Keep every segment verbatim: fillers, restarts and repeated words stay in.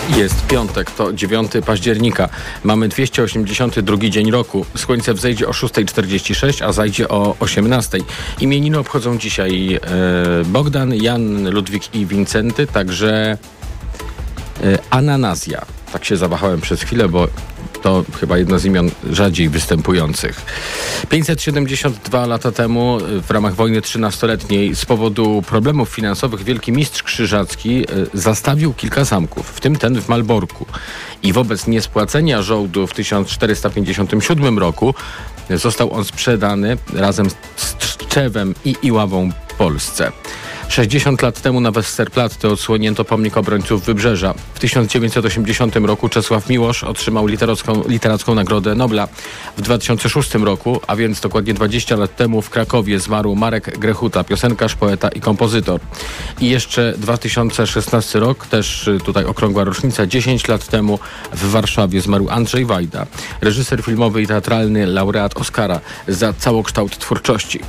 Jest piątek, to dziewiątego października. Mamy dwieście osiemdziesiąty drugi dzień roku. Słońce wzejdzie o szósta czterdzieści sześć, a zajdzie o osiemnastej. Imieniny obchodzą dzisiaj e, Bogdan, Jan, Ludwik i Wincenty, także e, Ananazja. Tak się zawahałem przez chwilę, bo to chyba jedno z imion rzadziej występujących. pięćset siedemdziesiąt dwa lata temu w ramach wojny trzynastoletniej z powodu problemów finansowych wielki mistrz krzyżacki zastawił kilka zamków, w tym ten w Malborku. I wobec niespłacenia żołdu w tysiąc czterysta pięćdziesiątym siódmym roku został on sprzedany razem z Tczewem i Iławą Polsce. sześćdziesiąt lat temu na Westerplatte odsłonięto pomnik obrońców Wybrzeża. W tysiąc dziewięćset osiemdziesiątym roku Czesław Miłosz otrzymał literacką, literacką Nagrodę Nobla. W dwa tysiące szóstym roku, a więc dokładnie dwadzieścia lat temu, w Krakowie zmarł Marek Grechuta, piosenkarz, poeta i kompozytor. I jeszcze dwa tysiące szesnasty rok, też tutaj okrągła rocznica, dziesięć lat temu w Warszawie zmarł Andrzej Wajda, reżyser filmowy i teatralny, laureat Oscara za całokształt twórczości.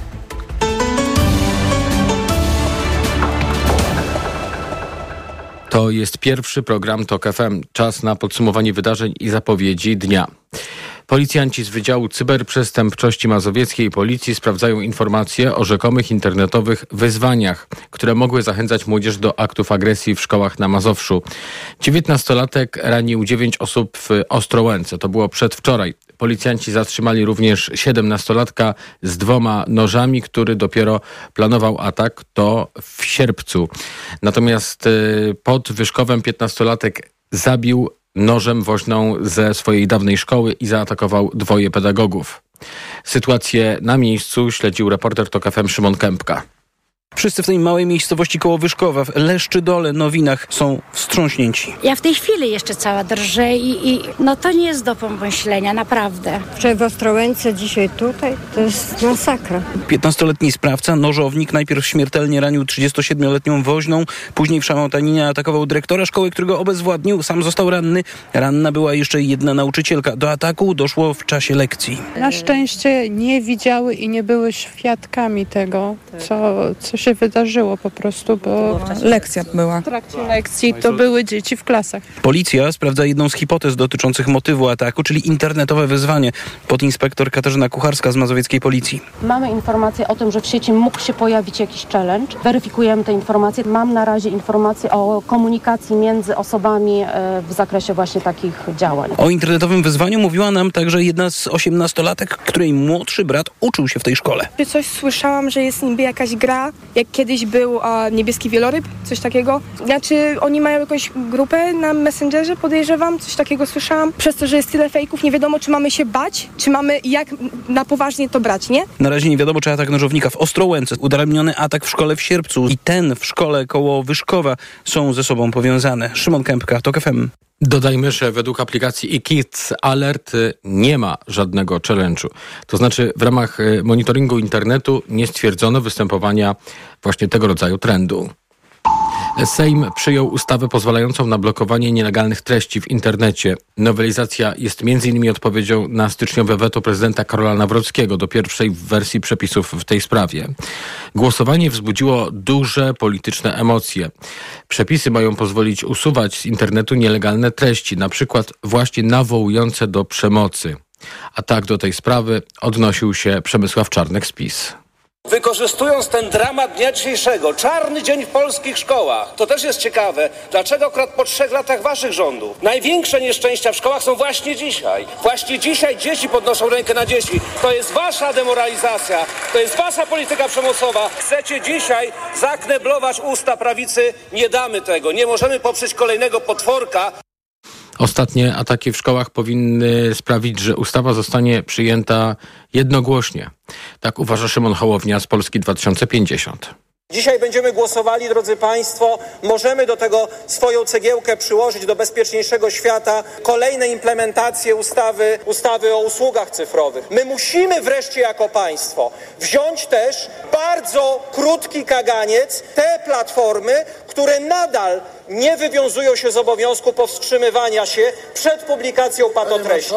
To jest pierwszy program TOK F M. Czas na podsumowanie wydarzeń i zapowiedzi dnia. Policjanci z Wydziału Cyberprzestępczości Mazowieckiej Policji sprawdzają informacje o rzekomych internetowych wyzwaniach, które mogły zachęcać młodzież do aktów agresji w szkołach na Mazowszu. dziewiętnastolatek ranił dziewięć osób w Ostrołęce. To było przedwczoraj. Policjanci zatrzymali również siedemnastolatka z dwoma nożami, który dopiero planował atak, to w sierpcu. Natomiast pod Wyszkowem piętnastolatek zabił nożem woźną ze swojej dawnej szkoły i zaatakował dwoje pedagogów. Sytuację na miejscu śledził reporter TOK F M Szymon Kępka. Wszyscy w tej małej miejscowości koło Wyszkowa, w Leszczydole, Nowinach są wstrząśnięci. Ja w tej chwili jeszcze cała drżę i, i no to nie jest do pomyślenia, naprawdę. Wczoraj w Ostrołęce, dzisiaj tutaj, to jest masakra. piętnastoletni sprawca, nożownik, najpierw śmiertelnie ranił trzydziestosiedmioletnią woźną, później w szamotaninie atakował dyrektora szkoły, którego obezwładnił, sam został ranny. Ranna była jeszcze jedna nauczycielka. Do ataku doszło w czasie lekcji. Na szczęście nie widziały i nie były świadkami tego, co, co się wydarzyło po prostu, bo lekcja była. W trakcie lekcji to były dzieci w klasach. Policja sprawdza jedną z hipotez dotyczących motywu ataku, czyli internetowe wyzwanie. Podinspektor Katarzyna Kucharska z Mazowieckiej Policji. Mamy informację o tym, że w sieci mógł się pojawić jakiś challenge. Weryfikujemy te informacje. Mam na razie informacje o komunikacji między osobami w zakresie właśnie takich działań. O internetowym wyzwaniu mówiła nam także jedna z osiemnastolatek, której młodszy brat uczył się w tej szkole. Coś słyszałam, że jest niby jakaś gra, jak kiedyś był a, niebieski wieloryb, coś takiego. Znaczy oni mają jakąś grupę na Messengerze, podejrzewam, coś takiego słyszałam. Przez to, że jest tyle fejków, nie wiadomo, czy mamy się bać, czy mamy jak na poważnie to brać, nie? Na razie nie wiadomo, czy atak nożownika w Ostrołęce, udaremniony atak w szkole w Sierpcu i ten w szkole koło Wyszkowa są ze sobą powiązane. Szymon Kępka, TOK F M. Dodajmy, że według aplikacji eKids Alert nie ma żadnego challenge'u. To znaczy w ramach monitoringu internetu nie stwierdzono występowania właśnie tego rodzaju trendu. Sejm przyjął ustawę pozwalającą na blokowanie nielegalnych treści w internecie. Nowelizacja jest między innymi odpowiedzią na styczniowe weto prezydenta Karola Nawrockiego do pierwszej wersji przepisów w tej sprawie. Głosowanie wzbudziło duże polityczne emocje. Przepisy mają pozwolić usuwać z internetu nielegalne treści, na przykład właśnie nawołujące do przemocy. A tak do tej sprawy odnosił się Przemysław Czarnek z PiS. Wykorzystując ten dramat dnia dzisiejszego, czarny dzień w polskich szkołach, to też jest ciekawe, dlaczego akurat po trzech latach waszych rządów największe nieszczęścia w szkołach są właśnie dzisiaj. Właśnie dzisiaj dzieci podnoszą rękę na dzieci. To jest wasza demoralizacja, to jest wasza polityka przemocowa. Chcecie dzisiaj zakneblować usta prawicy, nie damy tego, nie możemy poprzeć kolejnego potworka. Ostatnie ataki w szkołach powinny sprawić, że ustawa zostanie przyjęta jednogłośnie. Tak uważa Szymon Hołownia z Polski dwa tysiące pięćdziesiąt. Dzisiaj będziemy głosowali, drodzy Państwo, możemy do tego swoją cegiełkę przyłożyć do bezpieczniejszego świata, kolejne implementacje ustawy, ustawy o usługach cyfrowych. My musimy wreszcie jako państwo wziąć też bardzo krótki kaganiec te platformy, które nadal nie wywiązują się z obowiązku powstrzymywania się przed publikacją patotreści.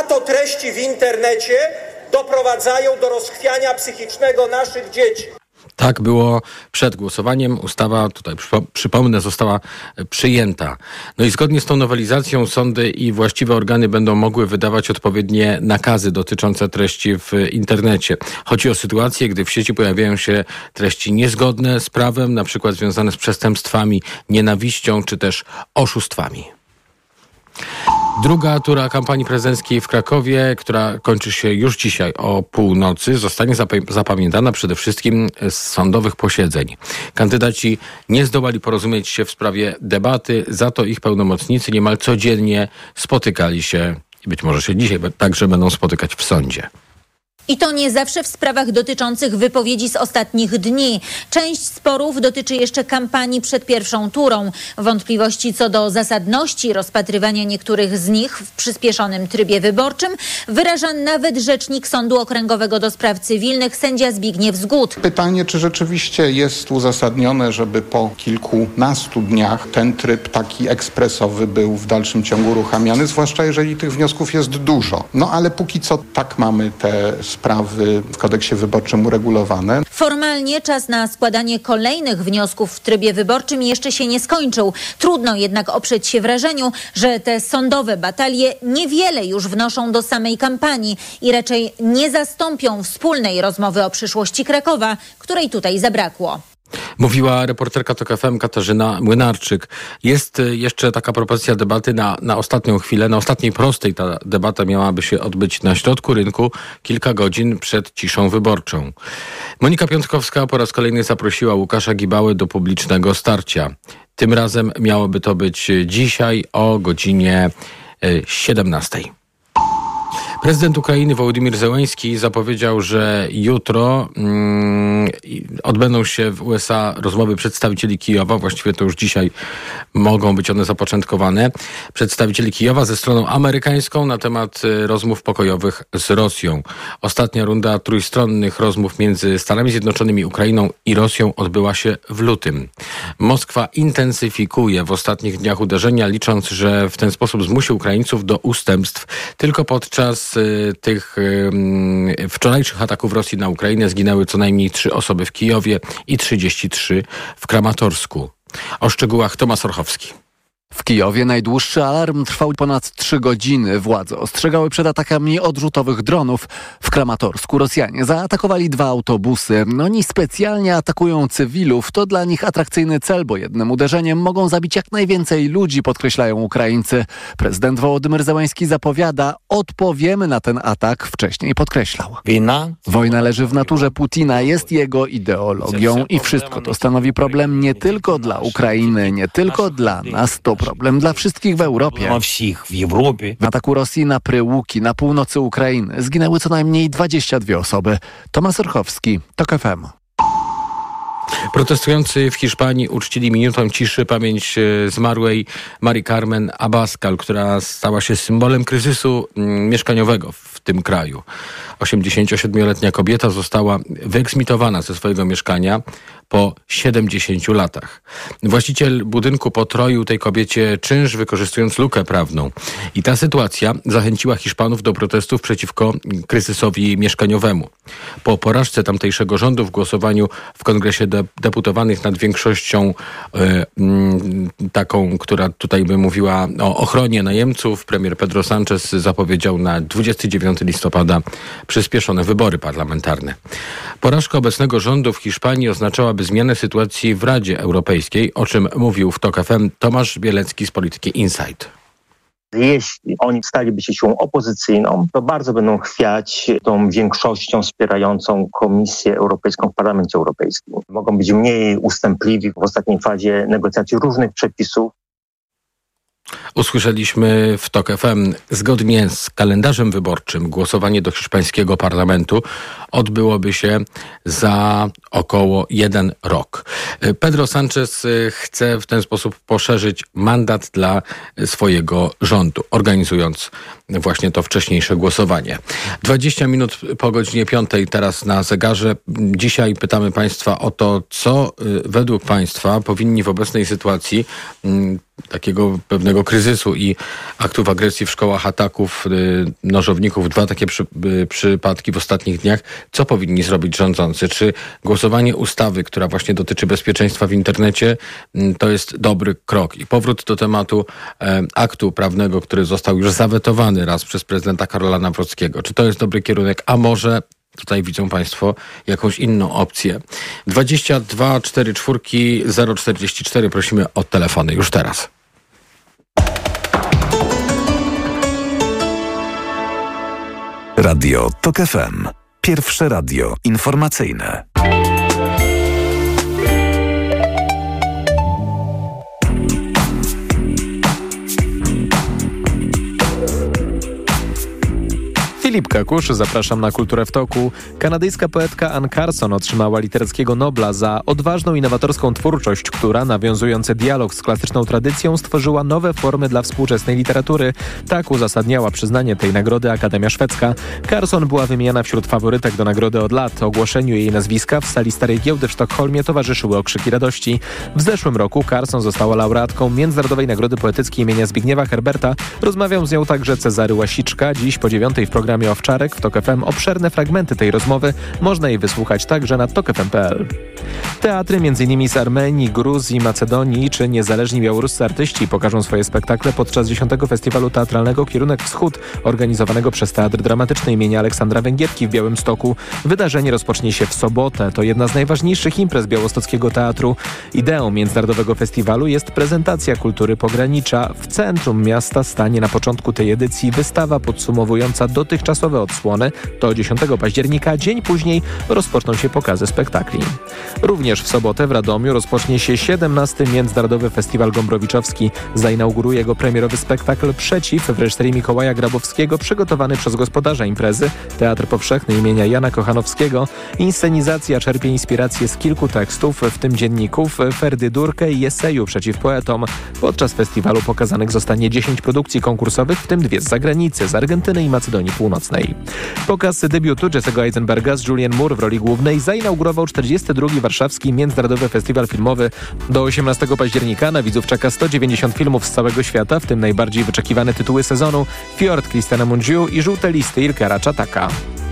Patotreści w internecie doprowadzają do rozchwiania psychicznego naszych dzieci. Tak było przed głosowaniem. Ustawa, tutaj przypomnę, została przyjęta. No i zgodnie z tą nowelizacją sądy i właściwe organy będą mogły wydawać odpowiednie nakazy dotyczące treści w internecie. Chodzi o sytuację, gdy w sieci pojawiają się treści niezgodne z prawem, na przykład związane z przestępstwami, nienawiścią czy też oszustwami. Druga tura kampanii prezydenckiej w Krakowie, która kończy się już dzisiaj o północy, zostanie zapamiętana przede wszystkim z sądowych posiedzeń. Kandydaci nie zdołali porozumieć się w sprawie debaty, za to ich pełnomocnicy niemal codziennie spotykali się i być może się dzisiaj także będą spotykać w sądzie. I to nie zawsze w sprawach dotyczących wypowiedzi z ostatnich dni. Część sporów dotyczy jeszcze kampanii przed pierwszą turą. Wątpliwości co do zasadności rozpatrywania niektórych z nich w przyspieszonym trybie wyborczym wyraża nawet rzecznik Sądu Okręgowego do Spraw Cywilnych, sędzia Zbigniew Zgód. Pytanie, czy rzeczywiście jest uzasadnione, żeby po kilkunastu dniach ten tryb taki ekspresowy był w dalszym ciągu uruchamiany, zwłaszcza jeżeli tych wniosków jest dużo. No ale póki co tak mamy te sprawy w kodeksie wyborczym uregulowane. Formalnie czas na składanie kolejnych wniosków w trybie wyborczym jeszcze się nie skończył. Trudno jednak oprzeć się wrażeniu, że te sądowe batalie niewiele już wnoszą do samej kampanii i raczej nie zastąpią wspólnej rozmowy o przyszłości Krakowa, której tutaj zabrakło. Mówiła reporterka TOK F M Katarzyna Młynarczyk. Jest jeszcze taka propozycja debaty na, na ostatnią chwilę. Na ostatniej prostej ta debata miałaby się odbyć na środku rynku kilka godzin przed ciszą wyborczą. Monika Piątkowska po raz kolejny zaprosiła Łukasza Gibałę do publicznego starcia. Tym razem miałoby to być dzisiaj o godzinie siedemnastej. Prezydent Ukrainy Wołodymyr Zełenski zapowiedział, że jutro mm, odbędą się w U S A rozmowy przedstawicieli Kijowa, właściwie to już dzisiaj mogą być one zapoczątkowane, przedstawicieli Kijowa ze stroną amerykańską na temat rozmów pokojowych z Rosją. Ostatnia runda trójstronnych rozmów między Stanami Zjednoczonymi, Ukrainą i Rosją odbyła się w lutym. Moskwa intensyfikuje w ostatnich dniach uderzenia, licząc, że w ten sposób zmusi Ukraińców do ustępstw. Tylko podczas tych wczorajszych ataków Rosji na Ukrainę zginęły co najmniej trzy osoby w Kijowie i trzydzieści trzy w Kramatorsku. O szczegółach Tomasz Orchowski. W Kijowie najdłuższy alarm trwał ponad trzy godziny. Władze ostrzegały przed atakami odrzutowych dronów. W Kramatorsku Rosjanie zaatakowali dwa autobusy. Oni specjalnie atakują cywilów. To dla nich atrakcyjny cel, bo jednym uderzeniem mogą zabić jak najwięcej ludzi, podkreślają Ukraińcy. Prezydent Wołodymyr Zełenski zapowiada, odpowiemy na ten atak, wcześniej podkreślał. Wojna leży w naturze Putina, jest jego ideologią i wszystko to stanowi problem nie tylko dla Ukrainy, nie tylko dla nas, to problem dla wszystkich w Europie. W ataku Rosji na Pryłuki na północy Ukrainy zginęły co najmniej dwadzieścia dwie osoby. Tomasz Orchowski, TOK F M. Protestujący w Hiszpanii uczcili minutą ciszy pamięć zmarłej Mari Carmen Abascal, która stała się symbolem kryzysu mieszkaniowego w tym kraju. osiemdziesięciosiedmioletnia kobieta została wyeksmitowana ze swojego mieszkania po siedemdziesięciu latach. Właściciel budynku potroił tej kobiecie czynsz, wykorzystując lukę prawną. I ta sytuacja zachęciła Hiszpanów do protestów przeciwko kryzysowi mieszkaniowemu. Po porażce tamtejszego rządu w głosowaniu w Kongresie de- Deputowanych nad większością y, y, taką, która tutaj by mówiła o ochronie najemców, premier Pedro Sánchez zapowiedział na dwudziestego dziewiątego listopada przyspieszone wybory parlamentarne. Porażka obecnego rządu w Hiszpanii oznaczałaby zmianę sytuacji w Radzie Europejskiej, o czym mówił w TOK F M Tomasz Bielecki z Polityki Insight. Jeśli oni staliby się siłą opozycyjną, to bardzo będą chwiać tą większością wspierającą Komisję Europejską w Parlamencie Europejskim. Mogą być mniej ustępliwi w ostatniej fazie negocjacji różnych przepisów. Usłyszeliśmy w TOK F M, zgodnie z kalendarzem wyborczym głosowanie do hiszpańskiego parlamentu odbyłoby się za około jeden rok. Pedro Sánchez chce w ten sposób poszerzyć mandat dla swojego rządu, organizując właśnie to wcześniejsze głosowanie. dwadzieścia minut po godzinie piątej teraz na zegarze. Dzisiaj pytamy Państwa o to, co według Państwa powinni w obecnej sytuacji takiego pewnego kryzysu i aktów agresji w szkołach, ataków nożowników, dwa takie przy, przypadki w ostatnich dniach, co powinni zrobić rządzący? Czy głosowanie ustawy, która właśnie dotyczy bezpieczeństwa w internecie, to jest dobry krok? I powrót do tematu e, aktu prawnego, który został już zawetowany raz przez prezydenta Karola Nawrockiego. Czy to jest dobry kierunek? A może tutaj widzą Państwo jakąś inną opcję? dwadzieścia dwa czterdzieści cztery zero czterdzieści cztery. Prosimy o telefony już teraz. Radio TOK F M. Pierwsze radio informacyjne. Filip Kakusz, zapraszam na Kulturę w toku. Kanadyjska poetka Anne Carson otrzymała literackiego Nobla za odważną i nowatorską twórczość, która, nawiązując dialog z klasyczną tradycją, stworzyła nowe formy dla współczesnej literatury. Tak uzasadniała przyznanie tej nagrody Akademia Szwedzka. Carson była wymieniana wśród faworytek do nagrody od lat. Ogłoszeniu jej nazwiska w sali Starej Giełdy w Sztokholmie towarzyszyły okrzyki radości. W zeszłym roku Carson została laureatką Międzynarodowej Nagrody Poetyckiej imienia Zbigniewa Herberta. Rozmawiał z nią także Cezary Łasiczka. Dziś po dziewiątej w programie Owczarek w TOK F M obszerne fragmenty tej rozmowy. Można jej wysłuchać także na tok f m kropka p l. Teatry m.in. z Armenii, Gruzji, Macedonii czy niezależni białoruscy artyści pokażą swoje spektakle podczas dziesiątego Festiwalu Teatralnego Kierunek Wschód, organizowanego przez Teatr Dramatyczny imienia Aleksandra Węgierki w Białymstoku. Wydarzenie rozpocznie się w sobotę. To jedna z najważniejszych imprez białostockiego teatru. Ideą Międzynarodowego Festiwalu jest prezentacja kultury pogranicza. W centrum miasta stanie na początku tej edycji wystawa podsumowująca dotychczasowe odsłony. To dziesiątego października, dzień później rozpoczną się pokazy spektakli. Również w sobotę w Radomiu rozpocznie się siedemnasty Międzynarodowy Festiwal Gombrowiczowski. Zainauguruje go premierowy spektakl Przeciw w reżyserii Mikołaja Grabowskiego, przygotowany przez gospodarza imprezy, Teatr Powszechny imienia Jana Kochanowskiego. Inscenizacja czerpie inspirację z kilku tekstów, w tym dzienników, Ferdy Durkę i eseju Przeciw poetom. Podczas festiwalu pokazanych zostanie dziesięć produkcji konkursowych, w tym dwie z zagranicy, z Argentyny i Macedonii Północnej. Pokaz debiutu Jesse'ego Eisenberga z Julianne Moore w roli głównej zainaugurował czterdziesty drugi Warszawski Międzynarodowy Festiwal Filmowy. Do osiemnastego października na widzów czeka sto dziewięćdziesiąt filmów z całego świata, w tym najbardziej wyczekiwane tytuły sezonu: Fjord Christiana Mungiu i Żółte listy Ilkera Czataka.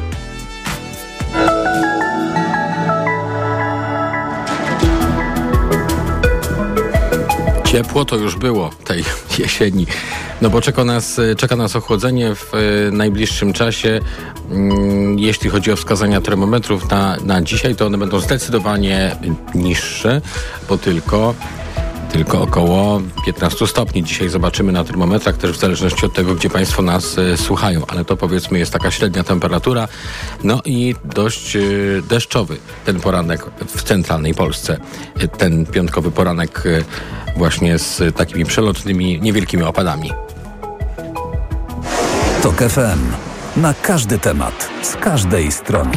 Ciepło to już było tej jesieni, no bo czeka nas, czeka nas ochłodzenie w najbliższym czasie. Jeśli chodzi o wskazania termometrów na, na dzisiaj, to one będą zdecydowanie niższe, bo tylko... Tylko około piętnaście stopni. Dzisiaj zobaczymy na termometrach, też w zależności od tego, gdzie Państwo nas e, słuchają. Ale to powiedzmy jest taka średnia temperatura. No i dość e, deszczowy ten poranek w centralnej Polsce. E, ten piątkowy poranek e, właśnie z takimi przelotnymi, niewielkimi opadami. TOK F M. Na każdy temat, z każdej strony.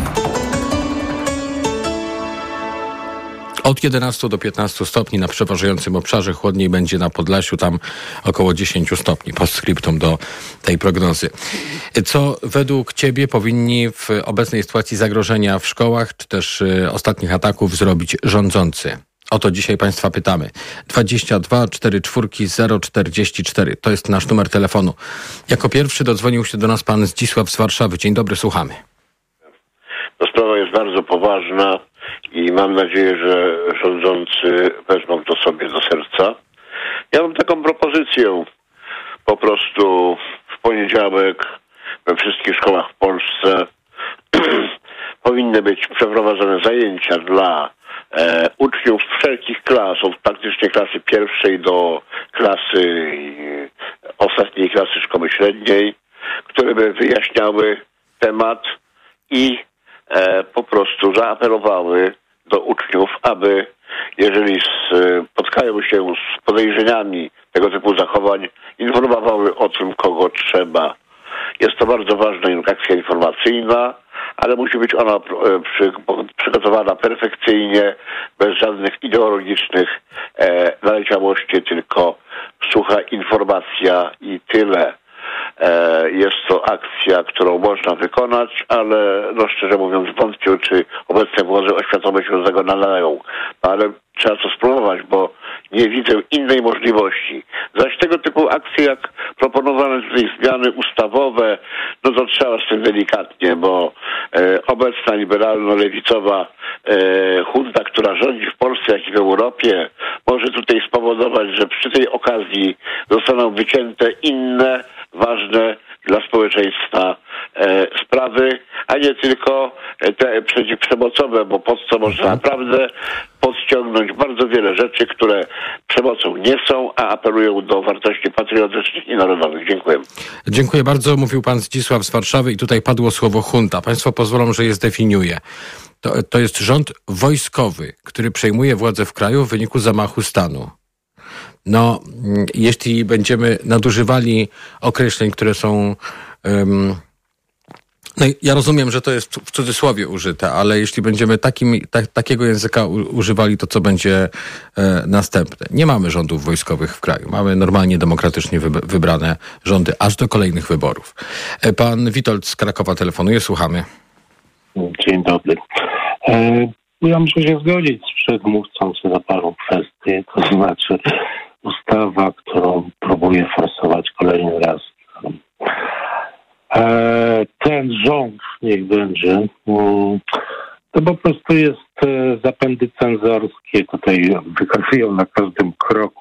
Od jedenastu do piętnastu stopni na przeważającym obszarze, chłodniej będzie na Podlasiu, tam około dziesięć stopni, postscriptum do tej prognozy. Co według Ciebie powinni w obecnej sytuacji zagrożenia w szkołach, czy też y, ostatnich ataków zrobić rządzący? O to dzisiaj Państwa pytamy. dwadzieścia dwa czterdzieści cztery zero czterdzieści cztery. To jest nasz numer telefonu. Jako pierwszy dodzwonił się do nas pan Zdzisław z Warszawy. Dzień dobry, słuchamy. Ta sprawa jest bardzo poważna i mam nadzieję, że rządzący wezmą to sobie do serca. Ja mam taką propozycję. Po prostu w poniedziałek we wszystkich szkołach w Polsce powinny być przeprowadzone zajęcia dla e, uczniów wszelkich klas, od praktycznie klasy pierwszej do klasy e, ostatniej klasy szkoły średniej, które by wyjaśniały temat i e, po prostu zaapelowały do uczniów, aby jeżeli spotkają się z podejrzeniami tego typu zachowań, informowały o tym, kogo trzeba. Jest to bardzo ważna akcja informacyjna, ale musi być ona przy, przygotowana perfekcyjnie, bez żadnych ideologicznych e, naleciałości, tylko sucha informacja i tyle. E, jest to akcja, którą można wykonać, ale no szczerze mówiąc wątpię, czy obecne władze oświatowe się do tego nadają. Ale trzeba to spróbować, bo nie widzę innej możliwości. Zaś tego typu akcje, jak proponowane tutaj zmiany ustawowe, no to trzeba z tym delikatnie, bo e, obecna liberalno-lewicowa e, junta, która rządzi w Polsce, jak i w Europie, może tutaj spowodować, że przy tej okazji zostaną wycięte inne, ważne dla społeczeństwa e, sprawy, a nie tylko te przeciwprzemocowe, bo pod co można naprawdę podciągnąć bardzo wiele rzeczy, które przemocą nie są, a apelują do wartości patriotycznych i narodowych. Dziękuję. Dziękuję bardzo. Mówił pan Zdzisław z Warszawy i tutaj padło słowo junta. Państwo pozwolą, że je zdefiniuję. To, to jest rząd wojskowy, który przejmuje władzę w kraju w wyniku zamachu stanu. No, jeśli będziemy nadużywali określeń, które są... Um, no ja rozumiem, że to jest w cudzysłowie użyte, ale jeśli będziemy takim, ta, takiego języka u, używali, to co będzie e, następne? Nie mamy rządów wojskowych w kraju. Mamy normalnie demokratycznie wyb- wybrane rządy, aż do kolejnych wyborów. E, pan Witold z Krakowa telefonuje, słuchamy. Dzień dobry. E, ja muszę się zgodzić z przedmówcą co do paru kwestii, to znaczy ustawa, którą próbuje forsować kolejny raz e, ten rząd, niech będzie, to po prostu jest zapędy cenzorskie, tutaj wykazują na każdym kroku